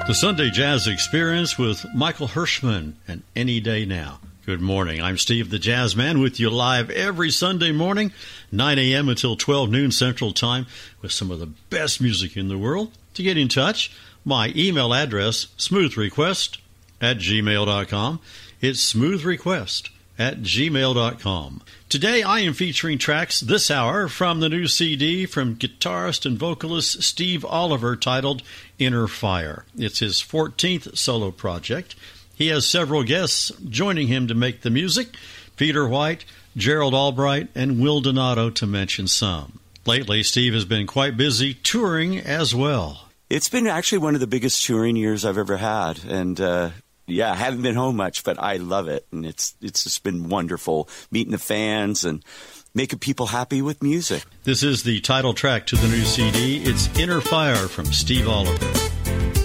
The Sunday Jazz Experience with Michael Hirschman and Any Day Now. Good morning. I'm Steve the Jazz Man with you live every Sunday morning, 9 a.m. until 12 noon Central Time with some of the best music in the world. To get in touch, my email address, smoothrequest@gmail.com. It's smoothrequest@gmail.com. Today I am featuring tracks this hour from the new CD from guitarist and vocalist Steve Oliver titled Inner Fire. It's his 14th solo project. He has several guests joining him to make the music, Peter White, Gerald Albright, and Will Donato to mention some. Lately, Steve has been quite busy touring as well. It's been actually one of the biggest touring years I've ever had, and I haven't been home much, but I love it, and it's just been wonderful meeting the fans and making people happy with music. This is the title track to the new CD. It's Inner Fire from Steve Oliver.